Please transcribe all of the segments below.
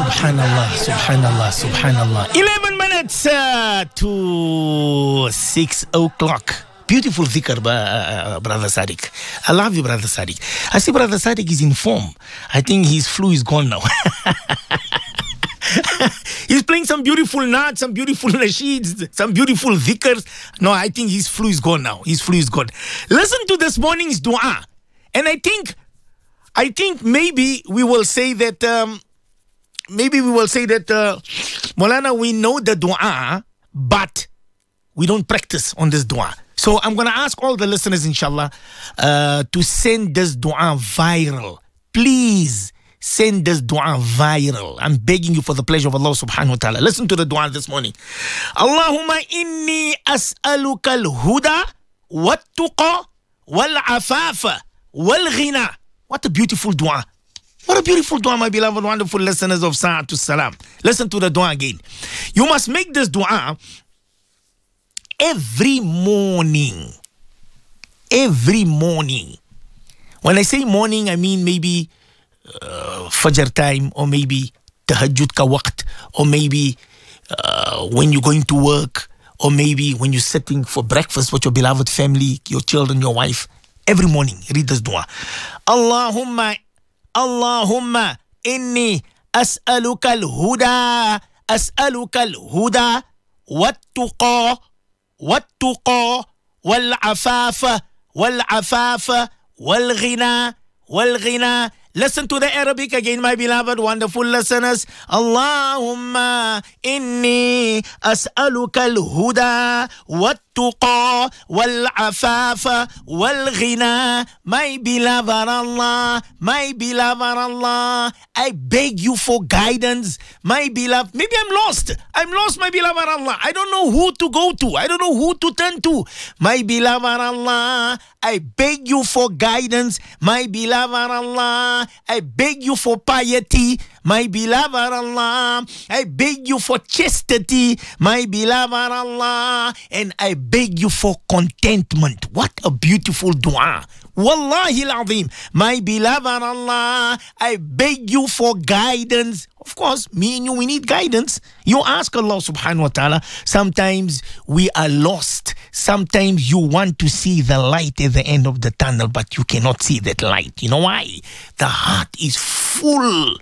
Subhanallah, subhanallah, subhanallah. 11 minutes to 6 o'clock. Beautiful dhikr, Brother Sadiq. I love you, Brother Sadiq. I see Brother Sadiq is in form. I think his flu is gone now. He's playing some beautiful naats, some beautiful nasheeds, some beautiful dhikrs. No, I think his flu is gone now. His flu is gone. Listen to this morning's dua. And I think maybe we will say that, Maulana, we know the dua, but we don't practice on this dua. So I'm going to ask all the listeners, inshallah, to send this dua viral. Please send this dua viral. I'm begging you for the pleasure of Allah subhanahu wa ta'ala. Listen to the dua this morning. Allahumma inni as'aluka al-huda wat-tuqa wal-afafa wal-ghina. What a beautiful dua. What a beautiful dua, my beloved, wonderful listeners of Sa'atus Salam. Listen to the dua again. You must make this dua every morning. Every morning. When I say morning, I mean maybe Fajr time, or maybe Tahajjud ka waqt, or maybe when you're going to work, or maybe when you're sitting for breakfast with your beloved family, your children, your wife. Every morning, read this dua. Allahumma inni as'aluka al-huda wat-tuqa wal-afafa wal-ghina. Listen to the Arabic again, my beloved, wonderful listeners. Allahumma inni as'aluka al-huda wat-tuqa wal-afafa wal-ghina. My beloved Allah, I beg you for guidance. My beloved, maybe I'm lost, my beloved Allah. I don't know who to go to. I don't know who to turn to. My beloved Allah, I beg you for guidance. My beloved Allah, I beg you for piety. My beloved Allah, I beg you for chastity. My beloved Allah, and I beg you for contentment. What a beautiful dua. Wallahi al-azim. My beloved Allah, I beg you for guidance. Of course, me and you, we need guidance. You ask Allah subhanahu wa ta'ala. Sometimes we are lost. Sometimes you want to see the light at the end of the tunnel, but you cannot see that light. You know why? The heart is full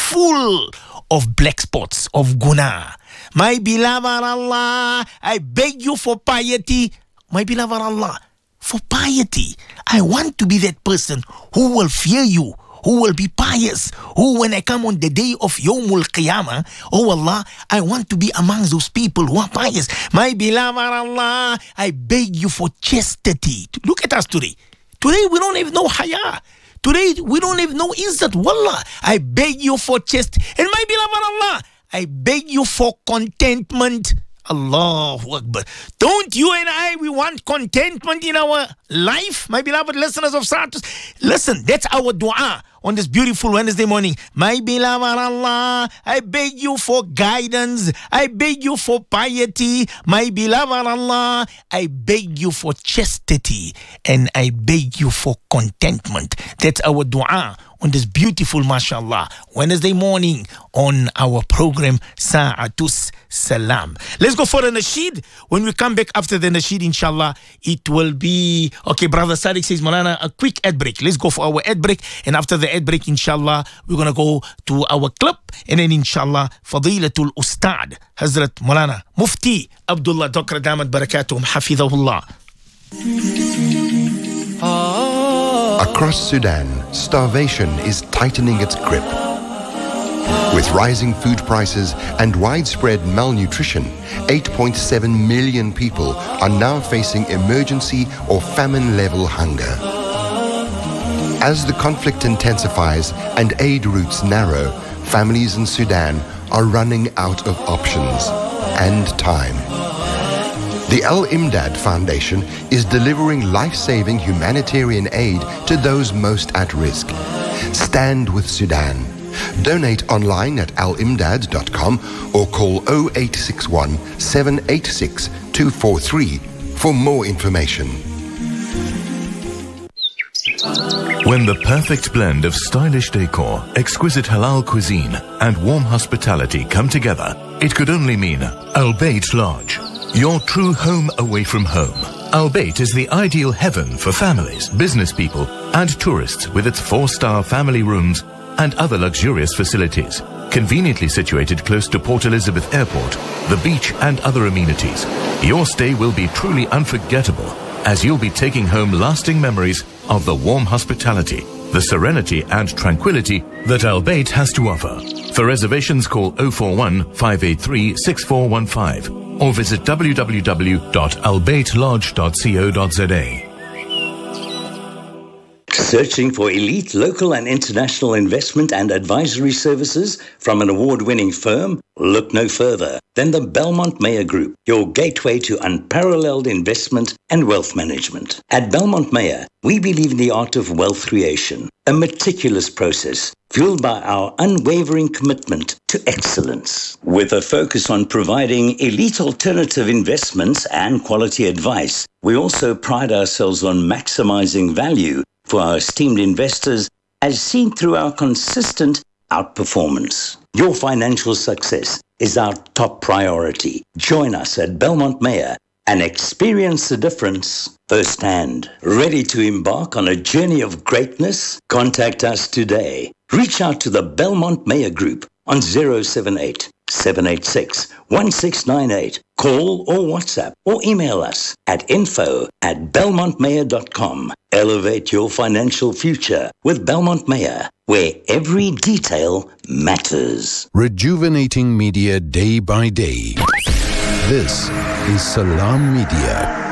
of black spots, of guna. My beloved Allah, I beg you for piety. My beloved Allah, for piety. I want to be that person who will fear you, who will be pious, who when I come on the day of Yawmul Qiyamah, oh Allah, I want to be amongst those people who are pious. My beloved Allah, I beg you for chastity. Look at us today. Today we don't even know haya. Today we don't even know izzat. Wallah, I beg you for chastity. And my beloved Allah, I beg you for contentment. Allahu Akbar. Don't you and I, we want contentment in our life, my beloved listeners of Sa'atus? Listen, that's our dua on this beautiful Wednesday morning. My beloved Allah, I beg you for guidance. I beg you for piety. My beloved Allah, I beg you for chastity. And I beg you for contentment. That's our dua on this beautiful, mashallah, Wednesday morning on our program, Sa'atus Salam. Let's go for a nasheed. When we come back after the nasheed, inshallah, it will be... Okay, Brother Sadiq says, Maulana, a quick ad break. Let's go for our ad break. And after the ad break, inshallah, we're going to go to our club. And then, inshallah, Fadilatul Ustad, Hazrat Maulana Mufti Abdullah Dokra Damat Barakatuhum, Hafidhahullah. Across Sudan, starvation is tightening its grip. With rising food prices and widespread malnutrition, 8.7 million people are now facing emergency or famine-level hunger. As the conflict intensifies and aid routes narrow, families in Sudan are running out of options and time. The Al-Imdad Foundation is delivering life-saving humanitarian aid to those most at risk. Stand with Sudan. Donate online at alimdad.com or call 0861 786 243 for more information. When the perfect blend of stylish decor, exquisite halal cuisine, and warm hospitality come together, it could only mean Al Bayt Lodge, your true home away from home. Al Bayt is the ideal heaven for families, business people, and tourists with its 4-star family rooms and other luxurious facilities. Conveniently situated close to Port Elizabeth Airport, the beach, and other amenities, your stay will be truly unforgettable, as you'll be taking home lasting memories of the warm hospitality, the serenity and tranquility that Al Bayt has to offer. For reservations, call 041 583 6415 or visit www.albaytlodge.co.za. Searching for elite local and international investment and advisory services from an award-winning firm? Look no further than the Belmont Meyer Group, your gateway to unparalleled investment and wealth management. At Belmont Meyer, we believe in the art of wealth creation, a meticulous process fueled by our unwavering commitment to excellence. With a focus on providing elite alternative investments and quality advice, we also pride ourselves on maximizing value for our esteemed investors, as seen through our consistent outperformance. Your financial success is our top priority. Join us at Belmont Meyer and experience the difference firsthand. Ready to embark on a journey of greatness? Contact us today. Reach out to the Belmont Meyer Group on 078 786 1698. Call or WhatsApp or email us at info@belmontmeyer.com. Elevate your financial future with Belmont Meyer, where every detail matters. Rejuvenating media day by day. This is Salam Media.